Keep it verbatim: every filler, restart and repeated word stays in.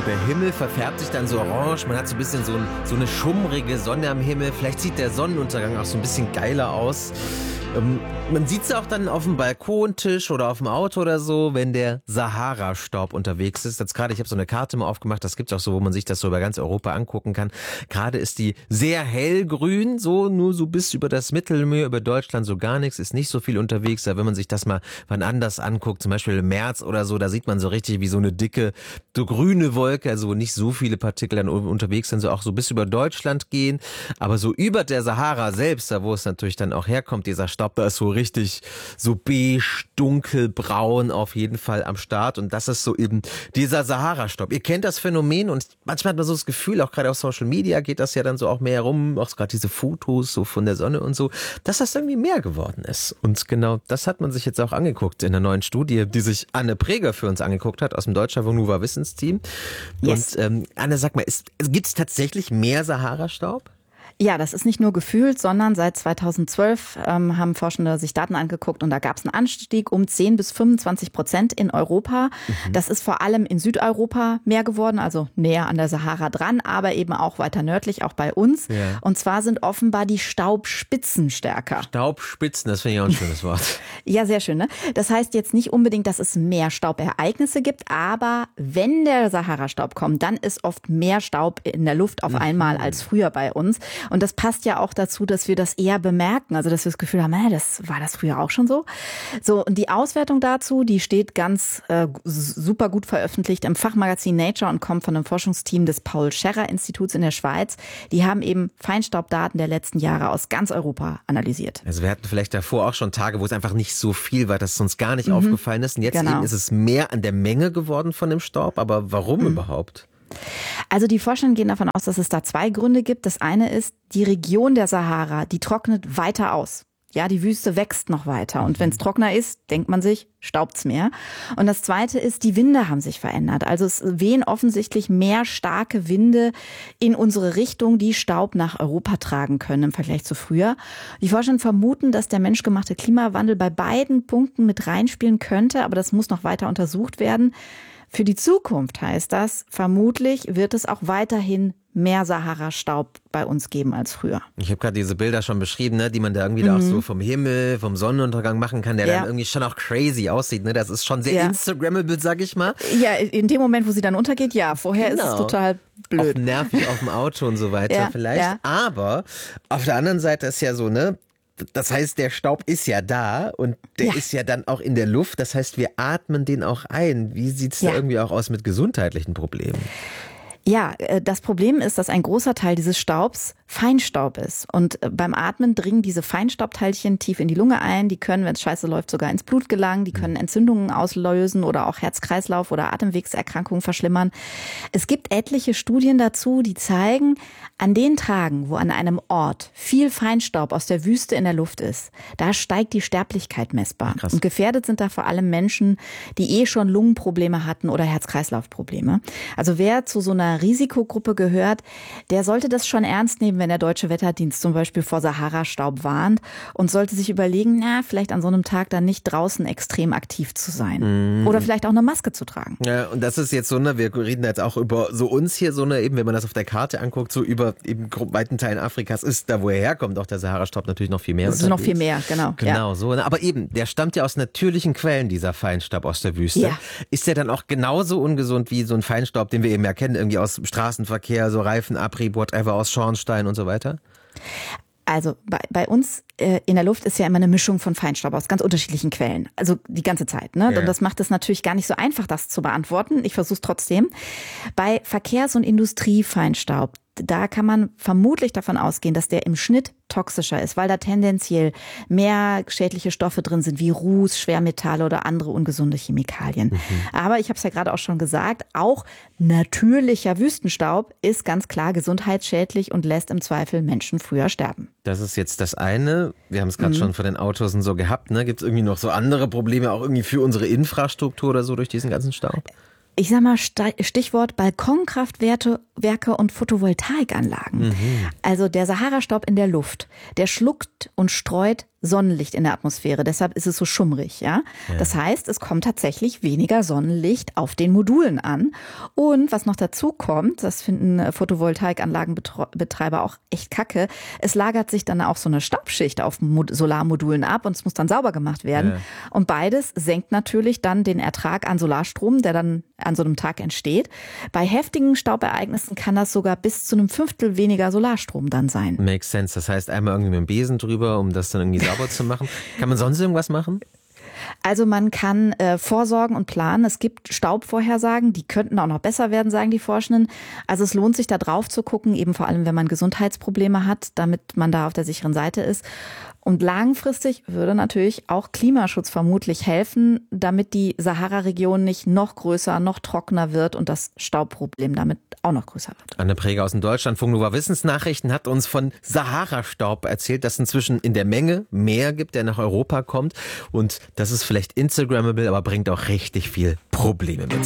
Der Himmel verfärbt sich dann so orange, man hat so ein bisschen so, ein, so eine schummrige Sonne am Himmel. Vielleicht sieht der Sonnenuntergang auch so ein bisschen geiler aus. Ähm, man sieht es auch dann auf dem Balkontisch oder auf dem Auto oder so, wenn der Sahara-Staub unterwegs ist. Jetzt gerade, ich habe so eine Karte mal aufgemacht, das gibt's auch so, wo man sich das so über ganz Europa angucken kann. Gerade ist die sehr hellgrün, so nur so bis über das Mittelmeer, über Deutschland so gar nichts, ist nicht so viel unterwegs. Aber wenn man sich das mal wann anders anguckt, zum Beispiel im März oder so, da sieht man so richtig wie so eine dicke, so grüne Wolke, also nicht so viele Partikel dann unterwegs sind, so auch so bis über Deutschland gehen. Aber so über der Sahara selbst, da wo es natürlich dann auch herkommt, dieser Staub, da ist so richtig so beige, dunkelbraun auf jeden Fall am Start. Und das ist so eben dieser Sahara-Staub. Ihr kennt das Phänomen und manchmal hat man so das Gefühl, auch gerade auf Social Media geht das ja dann so auch mehr rum, auch gerade diese Fotos so von der Sonne und so, dass das irgendwie mehr geworden ist. Und genau das hat man sich jetzt auch angeguckt in der neuen Studie, die sich Anne Preger für uns angeguckt hat aus dem Deutscher Vonuva Wissensteam. Yes. Und ähm, Anne, sag mal, gibt es tatsächlich mehr Sahara-Staub? Ja, das ist nicht nur gefühlt, sondern seit zweitausendzwölf ähm, haben Forschende sich Daten angeguckt und da gab es einen Anstieg um zehn bis fünfundzwanzig Prozent in Europa. Mhm. Das ist vor allem in Südeuropa mehr geworden, also näher an der Sahara dran, aber eben auch weiter nördlich, auch bei uns. Ja. Und zwar sind offenbar die Staubspitzen stärker. Staubspitzen, das finde ich auch ein schönes Wort. Ja, sehr schön, ne? Das heißt jetzt nicht unbedingt, dass es mehr Staubereignisse gibt, aber wenn der Sahara-Staub kommt, dann ist oft mehr Staub in der Luft auf einmal mhm. als früher bei uns. Und das passt ja auch dazu, dass wir das eher bemerken. Also, dass wir das Gefühl haben, hä, das war das früher auch schon so. So, und die Auswertung dazu, die steht ganz äh, super gut veröffentlicht im Fachmagazin Nature und kommt von einem Forschungsteam des Paul-Scherrer-Instituts in der Schweiz. Die haben eben Feinstaubdaten der letzten Jahre aus ganz Europa analysiert. Also wir hatten vielleicht davor auch schon Tage, wo es einfach nicht so viel war, dass uns gar nicht mhm. aufgefallen ist. Und jetzt genau. eben ist es mehr an der Menge geworden von dem Staub. Aber warum mhm. überhaupt? Also die Forscher gehen davon aus, dass es da zwei Gründe gibt. Das eine ist, die Region der Sahara, die trocknet weiter aus. Ja, die Wüste wächst noch weiter. Und wenn es trockener ist, denkt man sich, staubt's mehr. Und das zweite ist, die Winde haben sich verändert. Also es wehen offensichtlich mehr starke Winde in unsere Richtung, die Staub nach Europa tragen können im Vergleich zu früher. Die Forscher vermuten, dass der menschgemachte Klimawandel bei beiden Punkten mit reinspielen könnte, aber das muss noch weiter untersucht werden. Für die Zukunft heißt das, vermutlich wird es auch weiterhin mehr Sahara-Staub bei uns geben als früher. Ich habe gerade diese Bilder schon beschrieben, ne, die man da irgendwie mhm. da auch so vom Himmel, vom Sonnenuntergang machen kann, der ja. dann irgendwie schon auch crazy aussieht. Ne? Das ist schon sehr ja. Instagrammable, sag ich mal. Ja, in dem Moment, wo sie dann untergeht, ja. Vorher genau. ist es total blöd. Auch nervig auf dem Auto und so weiter ja. vielleicht. Ja. Aber auf der anderen Seite ist ja so, ne, das heißt, der Staub ist ja da und der ja. ist ja dann auch in der Luft. Das heißt, wir atmen den auch ein. Wie sieht es ja. da irgendwie auch aus mit gesundheitlichen Problemen? Ja, das Problem ist, dass ein großer Teil dieses Staubs Feinstaub ist. Und beim Atmen dringen diese Feinstaubteilchen tief in die Lunge ein. Die können, wenn es scheiße läuft, sogar ins Blut gelangen. Die können Entzündungen auslösen oder auch Herz-Kreislauf- oder Atemwegserkrankungen verschlimmern. Es gibt etliche Studien dazu, die zeigen, an den Tagen, wo an einem Ort viel Feinstaub aus der Wüste in der Luft ist, da steigt die Sterblichkeit messbar. Krass. Und gefährdet sind da vor allem Menschen, die eh schon Lungenprobleme hatten oder Herz-Kreislauf-Probleme. Also wer zu so einer Risikogruppe gehört, der sollte das schon ernst nehmen, wenn der Deutsche Wetterdienst zum Beispiel vor Sahara-Staub warnt und sollte sich überlegen, na, vielleicht an so einem Tag dann nicht draußen extrem aktiv zu sein. Mhm. Oder vielleicht auch eine Maske zu tragen. Ja, und das ist jetzt so, ne, wir reden jetzt auch über so uns hier, so eine, eben, wenn man das auf der Karte anguckt, so über eben weiten Teilen Afrikas ist da, wo er herkommt, auch der Sahara-Staub natürlich noch viel mehr. Das ist noch viel mehr, genau. Genau, ja. so. Aber eben, der stammt ja aus natürlichen Quellen, dieser Feinstaub aus der Wüste. Ja. Ist der dann auch genauso ungesund wie so ein Feinstaub, den wir eben erkennen, irgendwie aus Straßenverkehr, so Reifenabrieb, whatever, aus Schornstein und so weiter? Also bei, bei uns äh, in der Luft ist ja immer eine Mischung von Feinstaub aus ganz unterschiedlichen Quellen. Also die ganze Zeit. Ne? Ja. Und das macht es natürlich gar nicht so einfach, das zu beantworten. Ich versuche es trotzdem. Bei Verkehrs- und Industriefeinstaub, da kann man vermutlich davon ausgehen, dass der im Schnitt toxischer ist, weil da tendenziell mehr schädliche Stoffe drin sind, wie Ruß, Schwermetalle oder andere ungesunde Chemikalien. Mhm. Aber ich habe es ja gerade auch schon gesagt, auch natürlicher Wüstenstaub ist ganz klar gesundheitsschädlich und lässt im Zweifel Menschen früher sterben. Das ist jetzt das eine. Wir haben es gerade mhm. schon von den Autos und so gehabt. Ne? Gibt es irgendwie noch so andere Probleme, auch irgendwie für unsere Infrastruktur oder so durch diesen ganzen Staub? Ich sag mal, Stichwort Balkonkraftwerke Werke und Photovoltaikanlagen. Mhm. Also der Sahara-Staub in der Luft, der schluckt und streut Sonnenlicht in der Atmosphäre, deshalb ist es so schummrig, ja? ja. Das heißt, es kommt tatsächlich weniger Sonnenlicht auf den Modulen an. Und was noch dazu kommt, das finden Photovoltaikanlagenbetreiber auch echt kacke, es lagert sich dann auch so eine Staubschicht auf Solarmodulen ab und es muss dann sauber gemacht werden. Ja. Und beides senkt natürlich dann den Ertrag an Solarstrom, der dann an so einem Tag entsteht. Bei heftigen Staubereignissen kann das sogar bis zu einem Fünftel weniger Solarstrom dann sein. Makes sense. Das heißt, einmal irgendwie mit dem Besen drüber, um das dann irgendwie sauber zu machen. Kann man sonst irgendwas machen? Also man kann äh, vorsorgen und planen. Es gibt Staubvorhersagen, die könnten auch noch besser werden, sagen die Forschenden. Also es lohnt sich da drauf zu gucken, eben vor allem, wenn man Gesundheitsprobleme hat, damit man da auf der sicheren Seite ist. Und langfristig würde natürlich auch Klimaschutz vermutlich helfen, damit die Sahara-Region nicht noch größer, noch trockener wird und das Staubproblem damit auch noch größer wird. Anne Preger aus dem Deutschlandfunk Nova Wissensnachrichten hat uns von Sahara-Staub erzählt, dass es inzwischen in der Menge mehr gibt, der nach Europa kommt. Und das ist vielleicht Instagrammable, aber bringt auch richtig viel Probleme mit sich.